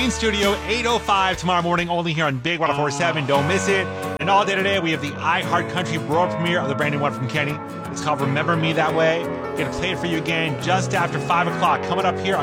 main studio, 8:05 tomorrow morning, only here on Big 104.7. Don't miss it. And all day today, we have the iHeart Country world premiere of the brand new one from Kenny. It's called Remember Me That Way. We're going to play it for you again just after 5 o'clock, coming up here on